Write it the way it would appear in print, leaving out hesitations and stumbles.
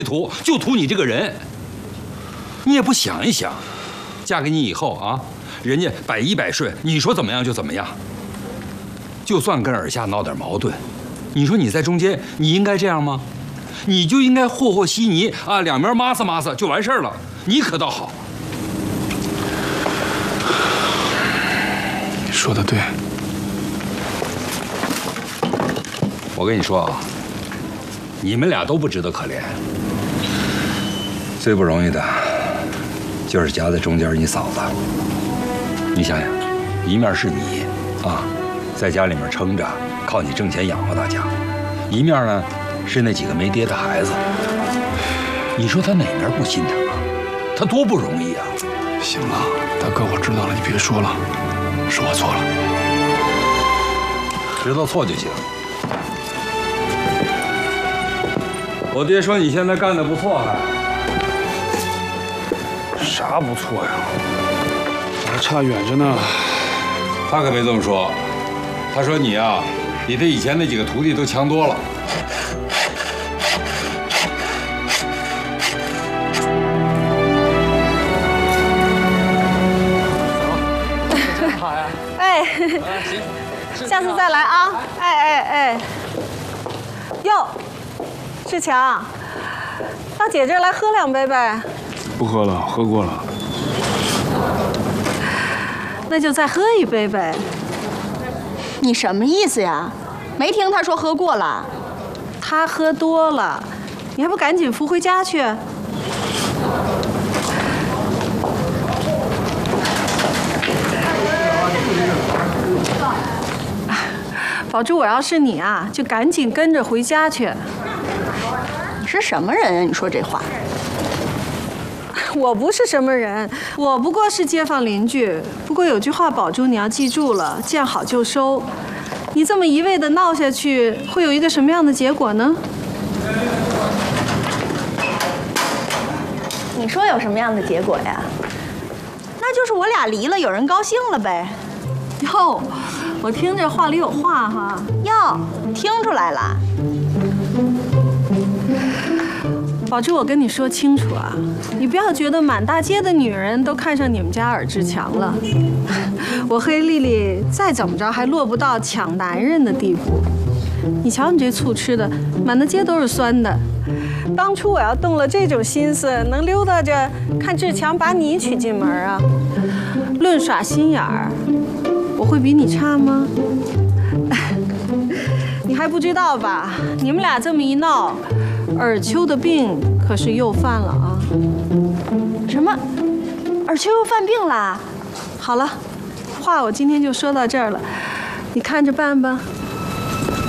图就图你这个人，你也不想一想，嫁给你以后啊，人家百依百顺，你说怎么样就怎么样。就算跟耳下闹点矛盾，你说你在中间，你应该这样吗？你就应该和和稀泥啊，两边抹擦抹擦就完事儿了。你可倒好。 你说的对。 我跟你说啊，你们俩都不值得可怜。最不容易的，就是夹在中间你嫂子。你想想，一面是你啊，在家里面撑着，靠你挣钱养活大家；一面呢，是那几个没爹的孩子。你说他哪面不心疼啊？他多不容易啊！ 行了，大哥，我知道了，你别说了，是我错了。 知道错就行。我爹说你现在干得不错，还啥不错呀？我还差远着呢。 他可没这么说，他说你啊，比他以前那几个徒弟都强多了。 好呀。 哎，下次再来啊！哎，哟，志强，到姐这儿来喝2杯呗。 不喝了，喝过了。 那就再喝1杯呗。 你什么意思呀？没听他说喝过了。 他喝多了，你还不赶紧扶回家去？宝珠，我要是你啊，就赶紧跟着回家去。 你是什么人啊？你说这话？ 我不是什么人，我不过是街坊邻居。不过有句话，宝珠你要记住了，见好就收。你这么一味的闹下去，会有一个什么样的结果呢？ 你说有什么样的结果呀？那就是我俩离了，有人高兴了呗。 哟，我听着话里有话哈。 哟，听出来了。 宝珠，我跟你说清楚啊，你不要觉得满大街的女人都看上你们家尔志强了。我和丽丽再怎么着还落不到抢男人的地步。你瞧你这醋吃的，满大街都是酸的。当初我要动了这种心思，能溜达着看志强把你娶进门啊？论耍心眼儿，我会比你差吗？你还不知道吧？你们俩这么一闹，尔秋的病可是又犯了啊！ 什么？尔秋又犯病啦？ 好了，话我今天就说到这儿了，你看着办吧。